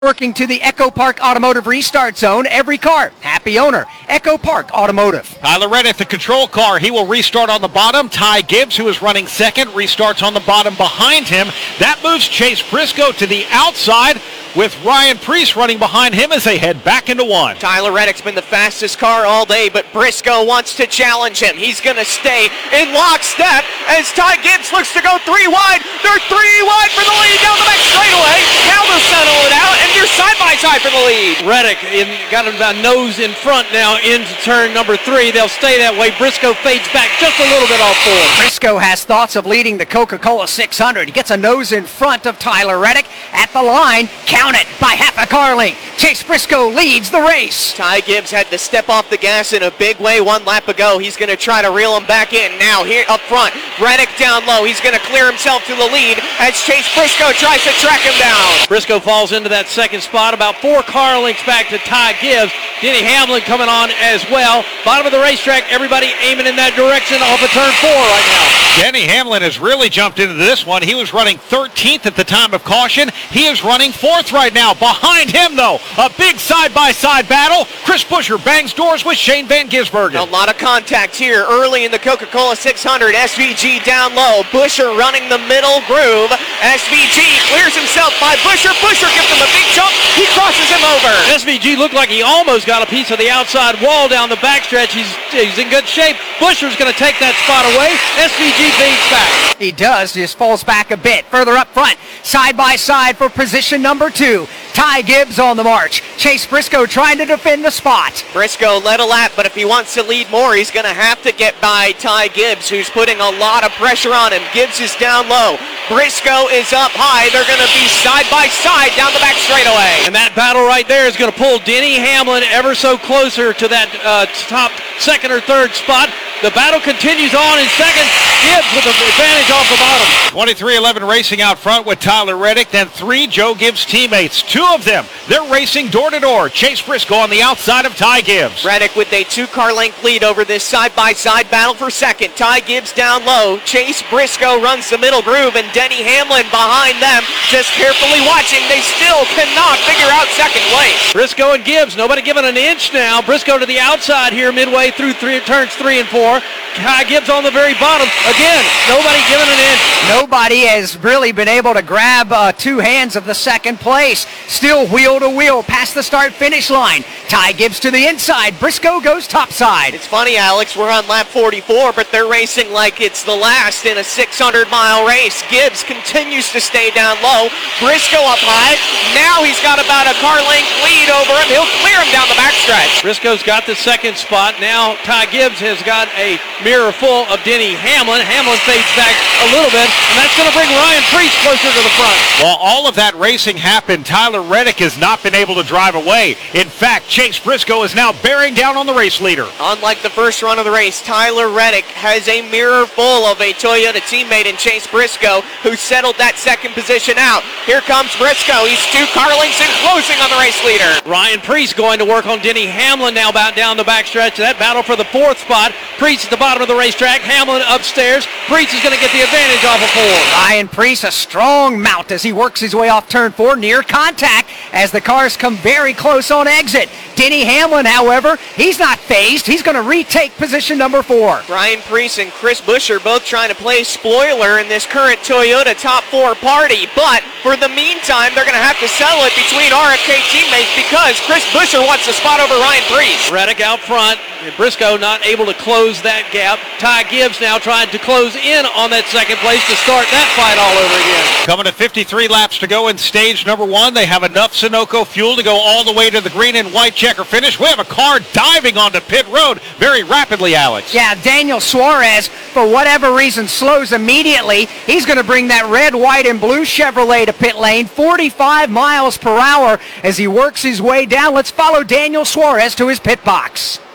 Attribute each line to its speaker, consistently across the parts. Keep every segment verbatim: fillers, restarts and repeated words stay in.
Speaker 1: Working to the Echo Park Automotive Restart Zone. Every car, happy owner. Echo Park Automotive.
Speaker 2: Tyler Reddick, the control car. He will restart on the bottom. Ty Gibbs, who is running second, restarts on the bottom behind him. That moves Chase Briscoe to the outside, with Ryan Preece running behind him as they head back into one.
Speaker 3: Tyler Reddick's been the fastest car all day, but Briscoe wants to challenge him. He's going to stay in lockstep as Ty Gibbs looks to go three wide. They're three wide for the lead down the back straightaway. Now they'll settle it out, and you're side by side for the lead.
Speaker 4: Reddick in, got him about nose in front now into turn number three. They'll stay that way. Briscoe fades back just a little bit off four.
Speaker 1: Briscoe has thoughts of leading the Coca-Cola six hundred. He gets a nose in front of Tyler Reddick at the line. Count it by half a car length. Chase Briscoe leads the race.
Speaker 3: Ty Gibbs had to step off the gas in a big way one lap ago. He's going to try to reel him back in. Now here up front, Reddick down low. He's going to clear himself to the lead as Chase Briscoe tries to track him down.
Speaker 4: Briscoe falls into that second spot, about four car lengths back to Ty Gibbs. Denny Hamlin coming on as well. Bottom of the racetrack, everybody aiming in that direction off of turn four right now.
Speaker 2: Denny Hamlin has really jumped into this one. He was running thirteenth at the time of caution. He is running fourth right now. Behind him, though, a big side-by-side battle. Chris Buescher bangs doors with Shane Van Gisbergen.
Speaker 3: A lot of contact here early in the Coca-Cola six hundred. S V G down low. Buescher running the middle groove. S V G clears himself by Buescher. Buescher gives him a big jump. He crosses him over.
Speaker 4: S V G looked like he almost got a piece of the outside wall down the backstretch. He's, he's in good shape. Buescher's going to take that spot away. S V G fades back.
Speaker 1: He does, just falls back a bit. Further up front, side by side for position number two. Ty Gibbs on the march. Chase Briscoe trying to defend the spot.
Speaker 3: Briscoe led a lap, but if he wants to lead more, he's going to have to get by Ty Gibbs, who's putting a lot of pressure on him. Gibbs is down low. Briscoe is up high. They're going to be side by side down the back straightaway.
Speaker 4: And that battle right there is going to pull Denny Hamlin ever so closer to that uh, top second or third spot. The battle continues on in second. Gibbs with the advantage off the bottom.
Speaker 2: twenty-three eleven racing out front with Tyler Reddick, then three Joe Gibbs teammates. Two of them, they're racing door to door. Chase Briscoe on the outside of Ty Gibbs.
Speaker 3: Reddick with a two-car length lead over this side-by-side battle for second. Ty Gibbs down low. Chase Briscoe runs the middle groove, and Denny Hamlin behind them, just carefully watching. They still cannot figure out second place.
Speaker 4: Briscoe and Gibbs, nobody giving an inch now. Briscoe to the outside here midway through three, turns three and four. Ty Gibbs on the very bottom. Again, nobody giving an inch.
Speaker 1: Nobody has really been able to grab uh, two hands of the second place. Still wheel to wheel past the start-finish line. Ty Gibbs to the inside. Briscoe goes topside.
Speaker 3: It's funny, Alex, we're on lap forty-four, but they're racing like it's the last in a six hundred mile race. Gibbs continues to stay down low. Briscoe up high. Now he's got about a car length lead over him. He'll clear him down the backstretch.
Speaker 4: Briscoe's got the second spot. Now Ty Gibbs has got a mirror full of Denny Hamlin. Hamlin fades back a little bit, and that's going to bring Ryan Preece closer to the front.
Speaker 2: While all of that racing happened, Tyler Reddick has not been able to drive away. In fact, Chase Briscoe is now bearing down on the race leader.
Speaker 3: Unlike the first run of the race, Tyler Reddick has a mirror full of a Toyota teammate in Chase Briscoe, who settled that second position out. Here comes Briscoe. He's two car lengths in closing on the race leader.
Speaker 4: Ryan Preece going to work on Denny Hamlin now about down the backstretch. That battle for the fourth spot. Preece at the bottom of the racetrack. Hamlin upstairs. Preece is going to get the advantage off of four.
Speaker 1: Ryan Preece, a strong mount as he works his way off turn four, near contact as the cars come very close on exit. Denny Hamlin, however, he's not phased. He's going to retake position number four.
Speaker 3: Ryan Preece and Chris Buescher both trying to play spoiler in this current Toyota top four party, but for the meantime, they're going to have to settle it between R F K teammates because Chris Buescher wants to spot over Ryan Preece.
Speaker 4: Reddick out front. Briscoe not able to close that gap. Ty Gibbs now trying to close in on that second place to start that fight all over again.
Speaker 2: Coming to fifty-three laps to go in stage number one. They have enough Sunoco fuel to go all the way to the green and white checker finish. We have a car diving onto pit road very rapidly, Alex.
Speaker 1: Yeah, Daniel Suarez, for whatever reason, slows immediately. He's going to bring that red, white, and blue Chevrolet to pit lane, forty-five miles per hour as he works his way down. Let's follow Daniel Suarez to his pit box.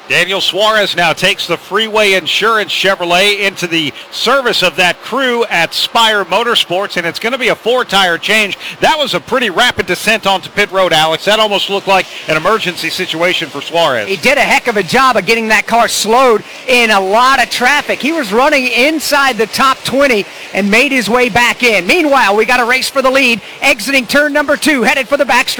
Speaker 2: Daniel Suarez now takes the Freeway Insurance Chevrolet into the service of that crew at Spire Motorsports, and it's going to be a four-tire change. That was a pretty rapid descent onto pit road, Alex. That almost looked like an emergency situation for Suarez.
Speaker 1: He did a heck of a job of getting that car slowed in a lot of traffic. He was running inside the top twenty and made his way back in. Meanwhile, we got a race for the lead, exiting turn number two, headed for the back straight.